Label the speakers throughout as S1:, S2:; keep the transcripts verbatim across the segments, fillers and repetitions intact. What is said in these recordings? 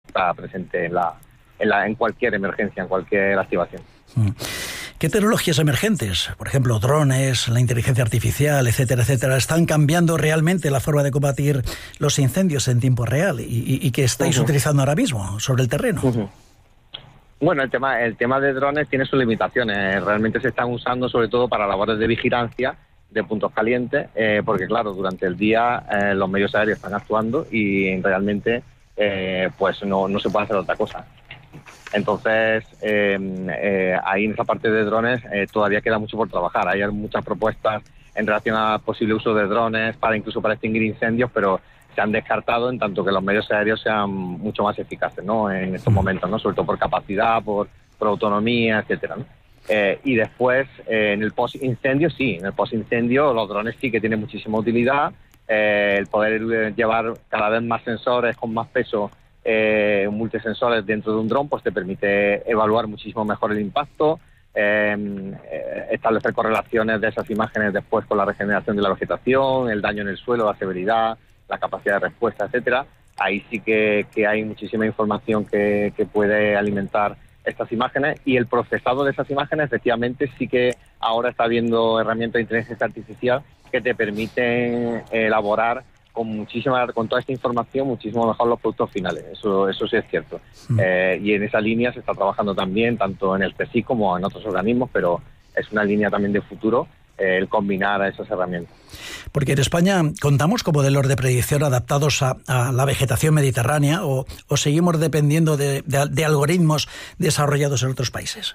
S1: está presente en la, en la en cualquier emergencia, en cualquier activación.
S2: ¿Qué tecnologías emergentes, por ejemplo, drones, la inteligencia artificial, etcétera, etcétera, están cambiando realmente la forma de combatir los incendios en tiempo real y, y, y que estáis uh-huh. utilizando ahora mismo sobre el terreno?
S1: Uh-huh. Bueno, el tema, el tema de drones tiene sus limitaciones. Realmente se están usando sobre todo para labores de vigilancia de puntos calientes, eh, porque claro, durante el día eh, los medios aéreos están actuando y realmente eh, pues no, no se puede hacer otra cosa. Entonces, eh, eh, ahí en esa parte de drones eh, todavía queda mucho por trabajar. Hay muchas propuestas en relación al posible uso de drones para incluso para extinguir incendios, pero se han descartado en tanto que los medios aéreos sean mucho más eficaces, ¿no? En estos momentos, ¿no? Sobre todo por capacidad, por, por autonomía, etcétera, ¿no? Eh, y después, eh, en el post-incendio, sí, en el post-incendio los drones sí que tienen muchísima utilidad. Eh, el poder llevar cada vez más sensores con más peso, eh, multisensores dentro de un dron, pues te permite evaluar muchísimo mejor el impacto, eh, eh, establecer correlaciones de esas imágenes después con la regeneración de la vegetación, el daño en el suelo, la severidad, la capacidad de respuesta, etcétera. Ahí sí que, que hay muchísima información que, que puede alimentar estas imágenes, y el procesado de esas imágenes efectivamente sí que ahora está habiendo herramientas de inteligencia artificial que te permiten elaborar con muchísima, con toda esta información muchísimo mejor los productos finales. Eso, eso sí es cierto. Mm. Eh, y en esa línea se está trabajando también tanto en el C S I C como en otros organismos, pero es una línea también de futuro eh, el combinar a esas herramientas.
S2: Porque en España contamos con modelos de predicción adaptados a, a la vegetación mediterránea, o, o seguimos dependiendo de, de, de algoritmos desarrollados en otros países.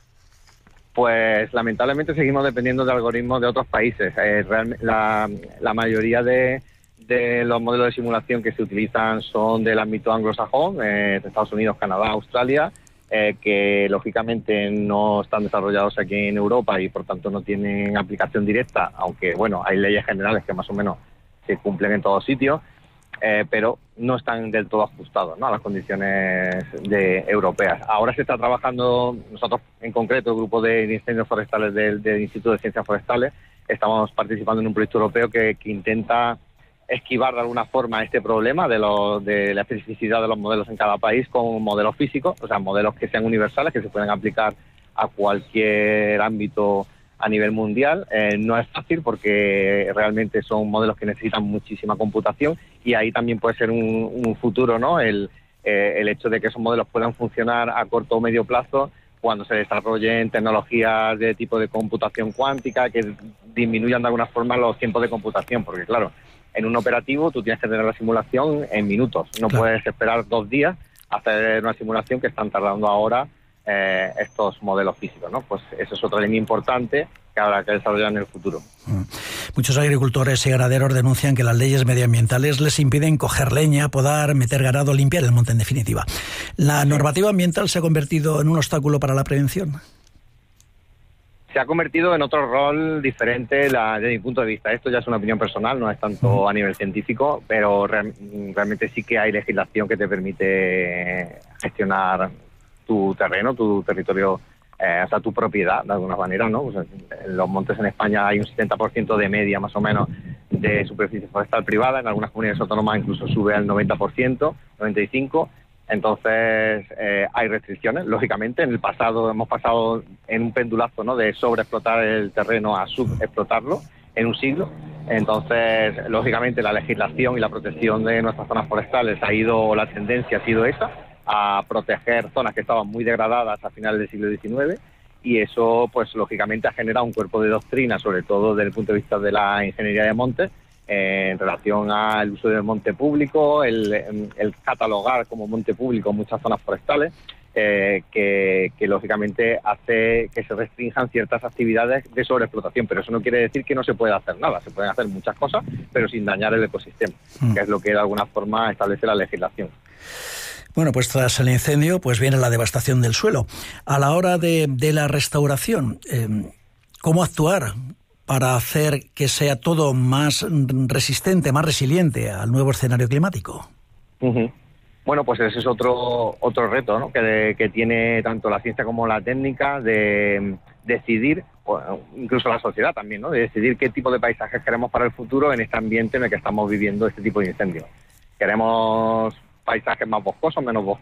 S1: Pues lamentablemente seguimos dependiendo de algoritmos de otros países. Eh, real, la, la mayoría de, de los modelos de simulación que se utilizan son del ámbito anglosajón, eh, de Estados Unidos, Canadá, Australia, eh, que lógicamente no están desarrollados aquí en Europa y por tanto no tienen aplicación directa, aunque bueno, hay leyes generales que más o menos se cumplen en todos sitios, eh, pero no están del todo ajustados, ¿no?, a las condiciones de, europeas. Ahora se está trabajando, nosotros en concreto, el grupo de incendios forestales del, del Instituto de Ciencias Forestales, estamos participando en un proyecto europeo que, que intenta esquivar de alguna forma este problema de, lo, de la especificidad de los modelos en cada país con modelos físicos, o sea, modelos que sean universales, que se puedan aplicar a cualquier ámbito a nivel mundial. Eh, no es fácil porque realmente son modelos que necesitan muchísima computación, y ahí también puede ser un, un futuro, ¿no?, el, eh, el hecho de que esos modelos puedan funcionar a corto o medio plazo cuando se desarrollen tecnologías de tipo de computación cuántica que disminuyan de alguna forma los tiempos de computación, porque claro, en un operativo tú tienes que tener la simulación en minutos, no claro. puedes esperar dos días a hacer una simulación que están tardando ahora eh, estos modelos físicos, ¿no? Pues eso es otra línea importante que habrá que desarrollar en el futuro.
S2: Muchos agricultores y ganaderos denuncian que las leyes medioambientales les impiden coger leña, podar, meter ganado, limpiar el monte en definitiva. ¿La normativa ambiental se ha convertido en un obstáculo para la prevención?
S1: Se ha convertido en otro rol diferente la, desde mi punto de vista. Esto ya es una opinión personal, no es tanto a nivel científico, pero real, realmente sí que hay legislación que te permite gestionar tu terreno, tu territorio, eh, o sea, tu propiedad, de alguna manera, ¿no? Pues en los montes en España hay un setenta por ciento de media, más o menos, de superficie forestal privada. En algunas comunidades autónomas incluso sube al noventa por ciento, noventa y cinco por ciento. Entonces, eh, hay restricciones, lógicamente. En el pasado hemos pasado en un pendulazo, ¿no?, de sobreexplotar el terreno a subexplotarlo en un siglo. Entonces, lógicamente, la legislación y la protección de nuestras zonas forestales ha ido, la tendencia ha sido esa, a proteger zonas que estaban muy degradadas a finales del siglo diecinueve, y eso, pues, lógicamente ha generado un cuerpo de doctrina, sobre todo desde el punto de vista de la ingeniería de montes, Eh, en relación al uso del monte público, el, el catalogar como monte público muchas zonas forestales, eh, que, que lógicamente hace que se restrinjan ciertas actividades de sobreexplotación, pero eso no quiere decir que no se pueda hacer nada. Se pueden hacer muchas cosas, pero sin dañar el ecosistema, mm. que es lo que de alguna forma establece la legislación.
S2: Bueno, pues tras el incendio pues viene la devastación del suelo. A la hora de, de la restauración, eh, ¿cómo actuar para hacer que sea todo más resistente, más resiliente al nuevo escenario climático?
S1: Uh-huh. Bueno, pues ese es otro otro reto, ¿no?, que, que tiene tanto la ciencia como la técnica, de decidir, bueno, incluso la sociedad también, ¿no?, de decidir qué tipo de paisajes queremos para el futuro en este ambiente en el que estamos viviendo este tipo de incendios. Queremos paisajes más boscosos, menos boscosos.